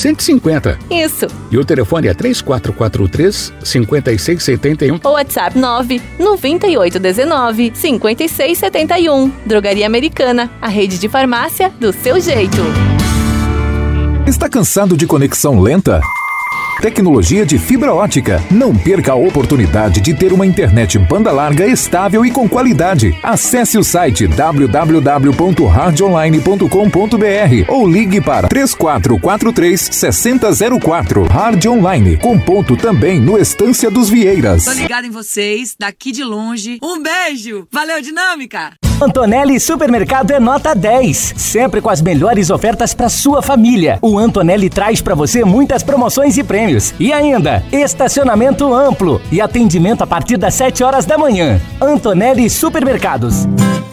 150. Isso. E o telefone é 3443-5671. O WhatsApp 99819-5671. Drogaria Americana, a rede de farmácia do seu jeito. Está cansado de conexão lenta? Tecnologia de fibra ótica. Não perca a oportunidade de ter uma internet banda larga estável e com qualidade. Acesse o site www.hardonline.com.br ou ligue para 3443-6004. Hard Online, com ponto também no Estância dos Vieiras. Tô ligado em vocês, daqui de longe. Um beijo! Valeu, Dinâmica! Antonelli Supermercado é nota 10, sempre com as melhores ofertas para sua família. O Antonelli traz para você muitas promoções e prêmios. E ainda, estacionamento amplo e atendimento a partir das 7 horas da manhã. Antonelli Supermercados.